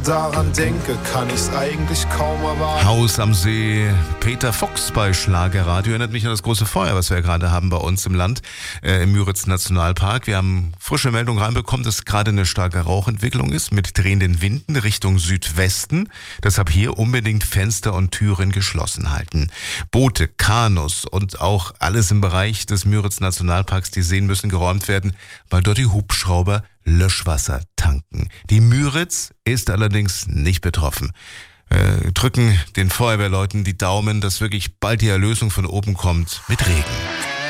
Daran denke, kann ich's eigentlich kaum erwarten. Haus am See, Peter Fox bei Schlagerradio erinnert mich an das große Feuer, was wir gerade haben bei uns im Land, im Müritz Nationalpark. Wir haben frische Meldung reinbekommen, dass gerade eine starke Rauchentwicklung ist mit drehenden Winden Richtung Südwesten. Deshalb hier unbedingt Fenster und Türen geschlossen halten. Boote, Kanus und auch alles im Bereich des Müritz Nationalparks, die Seen müssen geräumt werden, weil dort die Hubschrauber Löschwasser tanken. Die Müritz ist allerdings nicht betroffen. Drücken den Feuerwehrleuten die Daumen, dass wirklich bald die Erlösung von oben kommt mit Regen.